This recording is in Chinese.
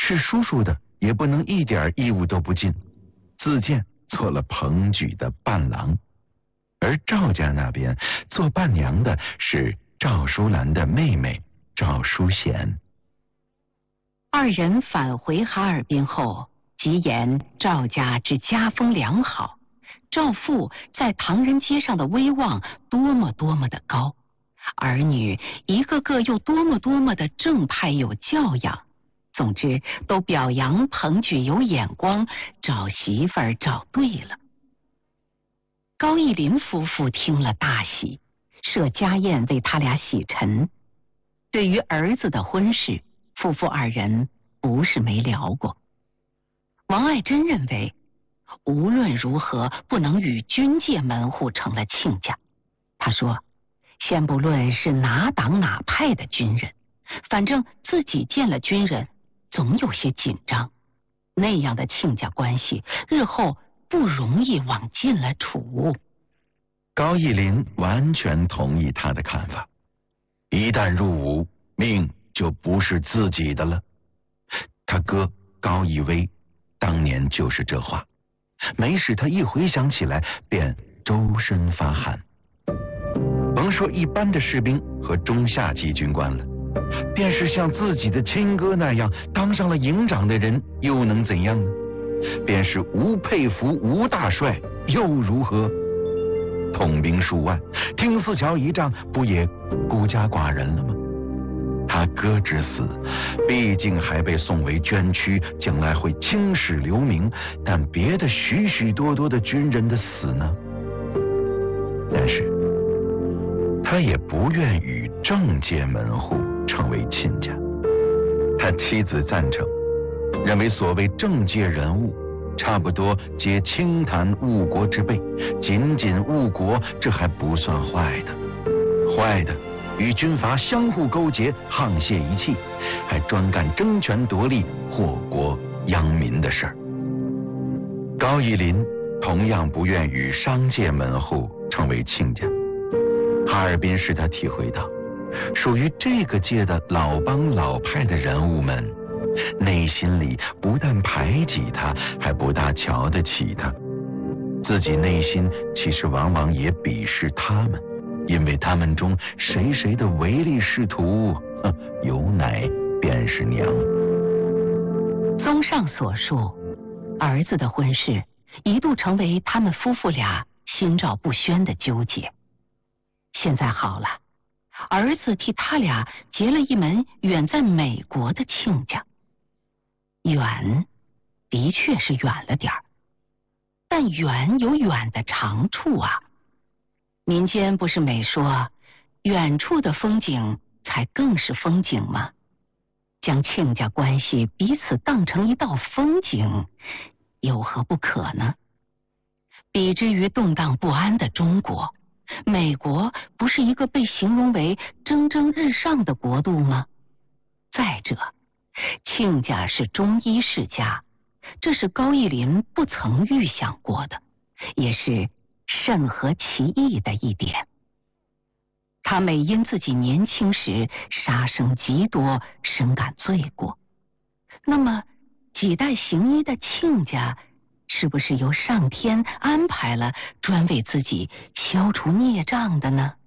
是叔叔的也不能一点义务都不尽，自荐做了彭举的伴郎。而赵家那边做伴娘的是赵淑兰的妹妹赵淑贤。 二人返回哈尔滨后，即言赵家之家风良好，赵父在唐人街上的威望多么的高，儿女一个个又多么的正派有教养。总之都表扬彭举有眼光，找媳妇儿找对了。高义林夫妇听了大喜，设家宴为他俩洗尘。对于儿子的婚事，夫妇二人不是没聊过。王爱珍认为，无论如何不能与军界门户成了亲家。他说，先不论是哪党哪派的军人，反正自己见了军人总有些紧张，那样的亲家关系日后不容易往近了处。 高义林完全同意他的看法，一旦入伍，命就不是自己的了。他哥高义威当年就是这话，没使他一回想起来便周身发汗。甭说一般的士兵和中下级军官了，便是像自己的亲哥那样当上了营长的人，又能怎样呢？便是吴佩孚吴大帅又如何？统兵数万，听四桥一仗，不也孤家寡人了吗？他哥之死，毕竟还被送为捐躯，将来会青史留名。但别的许许多多的军人的死呢？但是他也不愿与政界门户成为亲家。他妻子赞成，认为所谓政界人物，差不多皆清谈误国之辈，仅仅误国，这还不算坏的。坏的与军阀相互勾结，沆瀣一气，还专干争权夺利、祸国殃民的事儿。高义林同样不愿与商界门户成为亲家。哈尔滨使他体会到，属于这个界的老帮老派的人物们，内心里不但排挤他，还不大瞧得起他，自己内心其实往往也鄙视他们，因为他们中谁的唯利是图，有奶便是娘。 综上所述，儿子的婚事一度成为他们夫妇俩心照不宣的纠结。现在好了，儿子替他俩结了一门远在美国的亲家。远，的确是远了点儿，但远有远的长处啊。民间不是美说，远处的风景才更是风景吗？将亲家关系彼此当成一道风景，有何不可呢？比之于动荡不安的中国，美国不是一个被形容为蒸蒸日上的国度吗？再者，亲家是中医世家，这是高义林不曾预想过的，也是甚合其意的一点。他每因自己年轻时杀生极多，深感罪过。那么几代行医的亲家，是不是由上天安排了专为自己消除孽障的呢？